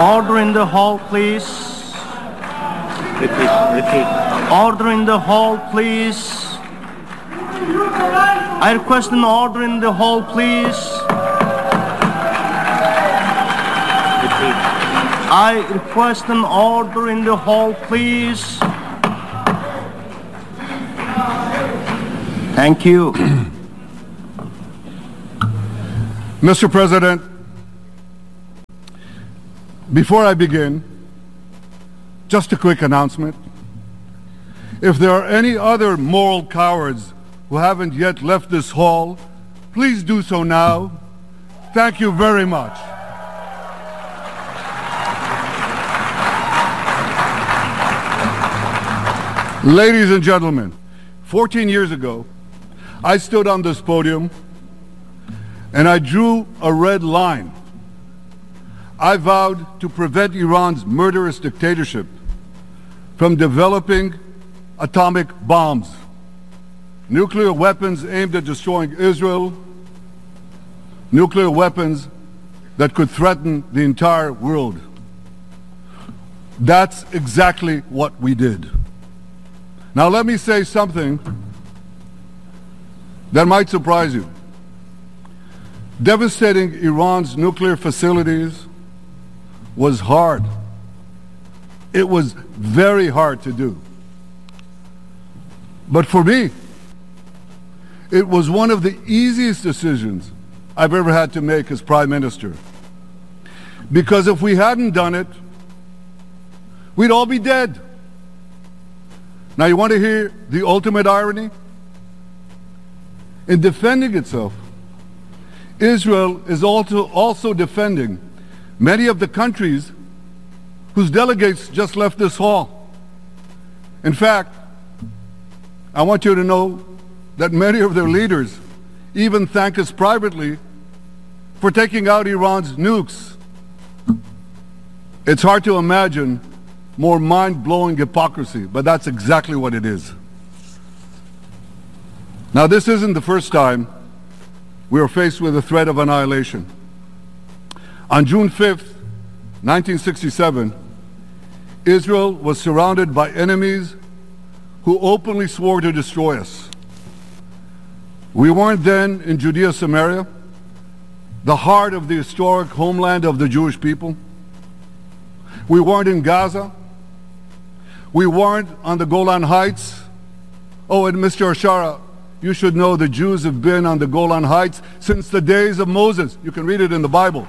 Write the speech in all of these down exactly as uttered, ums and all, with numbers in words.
Order in the hall, please. Repeat, repeat. Order in the hall, please. I request an order in the hall, please. Repeat. I request an order in the hall, please. Thank you. Mister President, before I begin, just a quick announcement. If there are any other moral cowards who haven't yet left this hall, please do so now. Thank you very much. Ladies and gentlemen, fourteen years ago, I stood on this podium and I drew a red line. I vowed to prevent Iran's murderous dictatorship from developing atomic bombs, nuclear weapons aimed at destroying Israel, nuclear weapons that could threaten the entire world. That's exactly what we did. Now let me say something that might surprise you. Devastating Iran's nuclear facilities was hard. It was very hard to do. But for me, it was one of the easiest decisions I've ever had to make as Prime Minister. Because if we hadn't done it, we'd all be dead. Now you want to hear the ultimate irony? In defending itself, Israel is also, also defending many of the countries whose delegates just left this hall. In fact, I want you to know that many of their leaders even thank us privately for taking out Iran's nukes. It's hard to imagine more mind-blowing hypocrisy, but that's exactly what it is. Now, this isn't the first time we are faced with the threat of annihilation. On June fifth, nineteen sixty-seven, Israel was surrounded by enemies who openly swore to destroy us. We weren't then in Judea, Samaria, the heart of the historic homeland of the Jewish people. We weren't in Gaza. We weren't on the Golan Heights. Oh, and Mister Ashara, you should know the Jews have been on the Golan Heights since the days of Moses. You can read it in the Bible.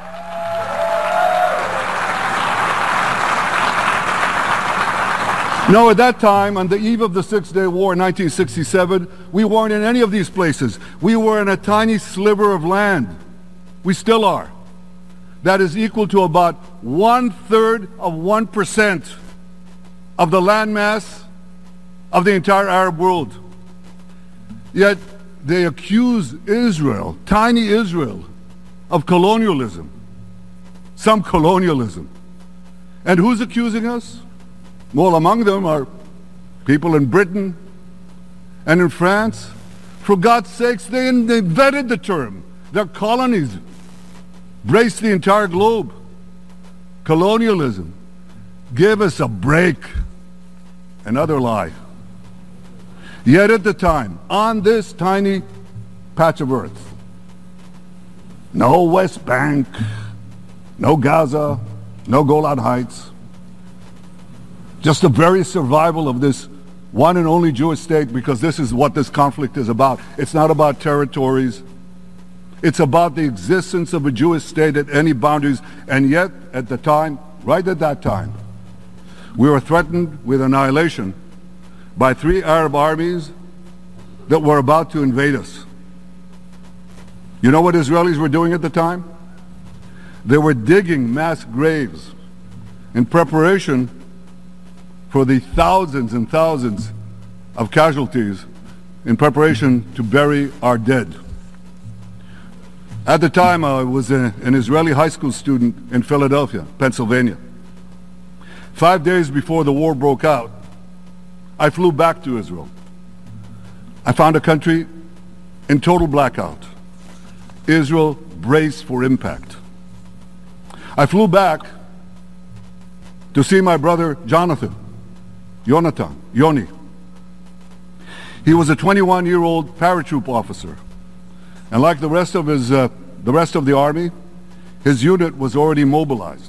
No, at that time, on the eve of the Six-Day War in nineteen sixty-seven, we weren't in any of these places. We were in a tiny sliver of land. We still are. That is equal to about one-third of one percent of the landmass of the entire Arab world. Yet they accuse Israel, tiny Israel, of colonialism, some colonialism. And who's accusing us? Well, among them are people in Britain and in France. For God's sakes, they invented the term. Their colonies embraced the entire globe. Colonialism. Give us a break. Another lie. Yet at the time, on this tiny patch of earth, no West Bank, no Gaza, no Golan Heights, just the very survival of this one and only Jewish state, because this is what this conflict is about. It's not about territories. It's about the existence of a Jewish state at any boundaries. And yet, at the time, right at that time, we were threatened with annihilation by three Arab armies that were about to invade us. You know what Israelis were doing at the time? They were digging mass graves in preparation for the thousands and thousands of casualties, in preparation to bury our dead. At the time, I was a, an Israeli high school student in Philadelphia, Pennsylvania. Five days before the war broke out, I flew back to Israel. I found a country in total blackout. Israel braced for impact. I flew back to see my brother Jonathan, Jonathan, Yoni. He was a twenty-one-year-old paratroop officer, and like the rest of his, uh, the rest of the army, his unit was already mobilized.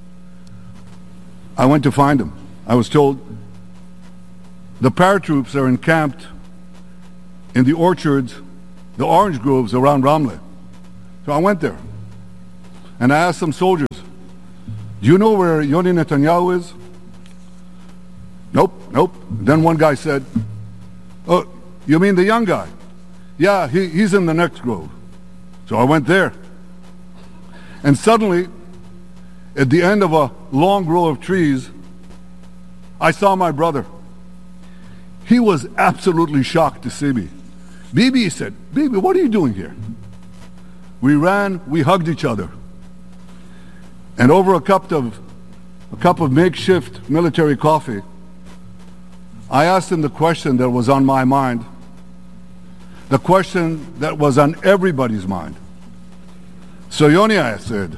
I went to find him. I was told the paratroops are encamped in the orchards, the orange groves around Ramle. So I went there, and I asked some soldiers, do you know where Yoni Netanyahu is? Nope, nope. Then one guy said, oh, you mean the young guy? Yeah, he, he's in the next grove. So I went there. And suddenly, at the end of a long row of trees, I saw my brother. He was absolutely shocked to see me. Bibi, he said, Bibi, what are you doing here? We ran, we hugged each other. And over a cup of, a cup of makeshift military coffee, I asked him the question that was on my mind, the question that was on everybody's mind. So Yoni, I said,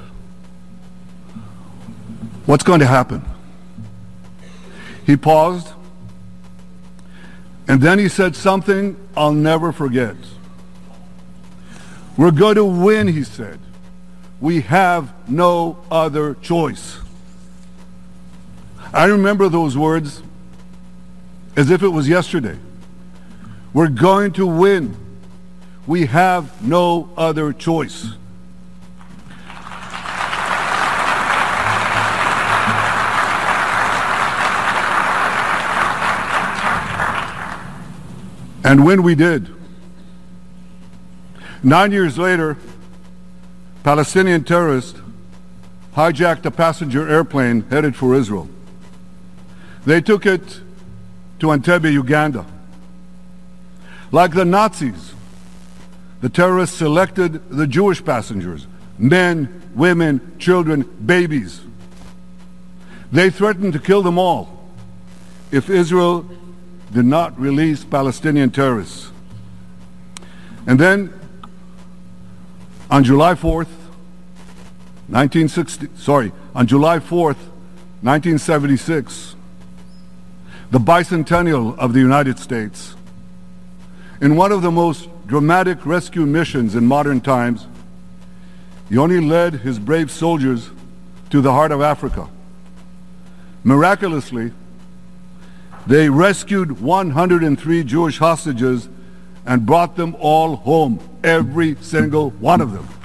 what's going to happen? He paused, and then he said something I'll never forget. We're going to win, he said. We have no other choice. I remember those words as if it was yesterday. We're going to win. We have no other choice. And when we did, nine years later, Palestinian terrorists hijacked a passenger airplane headed for Israel. They took it to Entebbe, Uganda. Like the Nazis, the terrorists selected the Jewish passengers, men, women, children, babies. They threatened to kill them all if Israel did not release Palestinian terrorists. And then, on July fourth, nineteen sixty, sorry, on July fourth, nineteen seventy-six, the bicentennial of the United States, in one of the most dramatic rescue missions in modern times, Yoni led his brave soldiers to the heart of Africa. Miraculously, they rescued one hundred three Jewish hostages and brought them all home, every single one of them.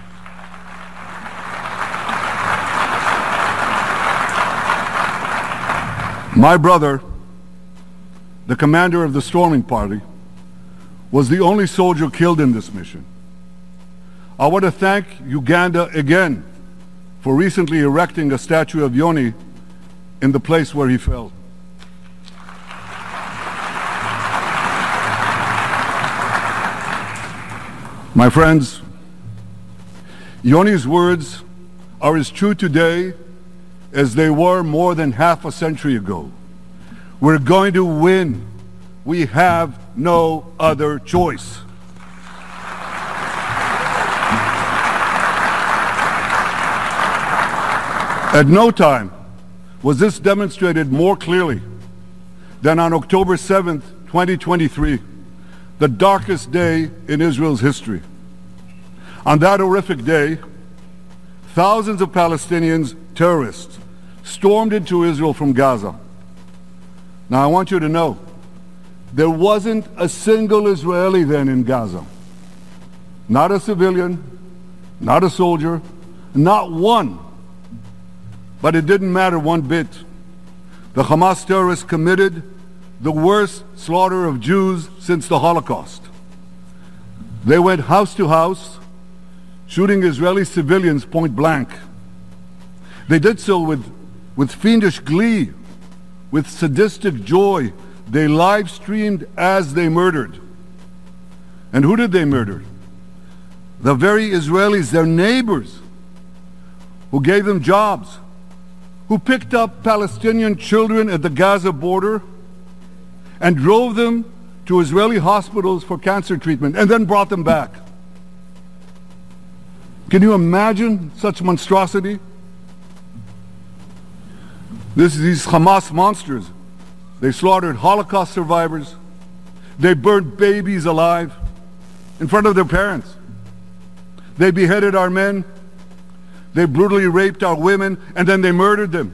My brother, the commander of the storming party, was the only soldier killed in this mission. I want to thank Uganda again for recently erecting a statue of Yoni in the place where he fell. My friends, Yoni's words are as true today as they were more than half a century ago. We're going to win. We have no other choice. At no time was this demonstrated more clearly than on October seventh, twenty twenty-three, the darkest day in Israel's history. On that horrific day, thousands of Palestinians, terrorists, stormed into Israel from Gaza. Now I want you to know, there wasn't a single Israeli then in Gaza. Not a civilian, not a soldier, not one. But it didn't matter one bit. The Hamas terrorists committed the worst slaughter of Jews since the Holocaust. They went house to house, shooting Israeli civilians point blank. They did so with, with fiendish glee, with sadistic joy. They live-streamed as they murdered. And who did they murder? The very Israelis, their neighbors, who gave them jobs, who picked up Palestinian children at the Gaza border and drove them to Israeli hospitals for cancer treatment and then brought them back. Can you imagine such monstrosity? This, these Hamas monsters, they slaughtered Holocaust survivors. They burned babies alive in front of their parents. They beheaded our men. They brutally raped our women, and then they murdered them.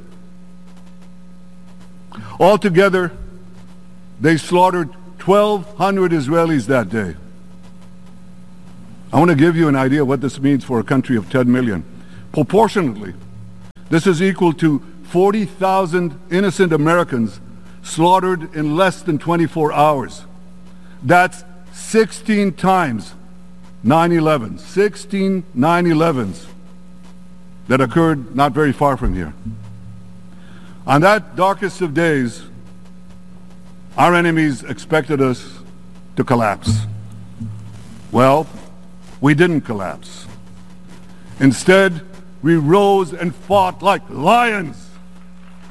Altogether, they slaughtered twelve hundred Israelis that day. I want to give you an idea of what this means for a country of ten million. Proportionately, this is equal to forty thousand innocent Americans slaughtered in less than twenty-four hours. That's sixteen times nine eleven. sixteen nine elevens that occurred not very far from here. On that darkest of days, our enemies expected us to collapse. Well, we didn't collapse. Instead, we rose and fought like lions.